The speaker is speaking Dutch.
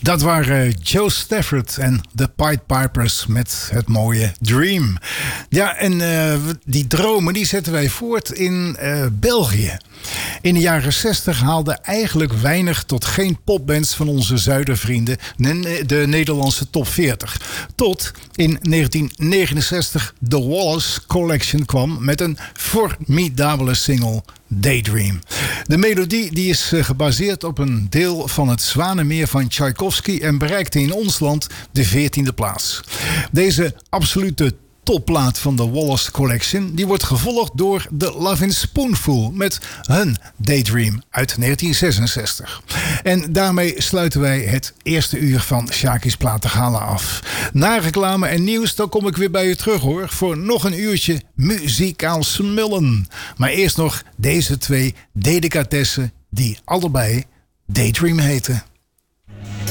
Dat waren Joe Stafford en de Pied Pipers met het mooie Dream. Ja, en die dromen die zetten wij voort in België. In de jaren 60 haalden eigenlijk weinig tot geen popbands van onze zuidervrienden de Nederlandse top 40. Tot in 1969 de Wallace Collection kwam met een formidabele single Daydream. De melodie die is gebaseerd op een deel van het Zwanenmeer van Tchaikovsky en bereikte in ons land de 14e plaats. Deze absolute topplaat van de Wallace Collection die wordt gevolgd door The Lovin' Spoonful met hun Daydream uit 1966. En daarmee sluiten wij het eerste uur van Sjaki's Platengala af. Na reclame en nieuws dan kom ik weer bij u terug hoor voor nog een uurtje muzikaal smullen. Maar eerst nog deze twee delicatessen die allebei Daydream heten.